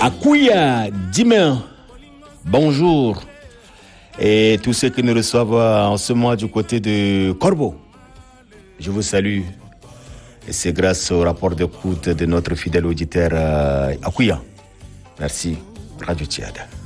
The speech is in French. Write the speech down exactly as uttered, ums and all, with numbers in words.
Akouya, Dimain, bonjour. Et tous ceux qui nous reçoivent en ce mois du côté de Corbeau, je vous salue. Et c'est grâce au rapport d'écoute de notre fidèle auditeur euh, Akouya. Merci, Radio Tchad.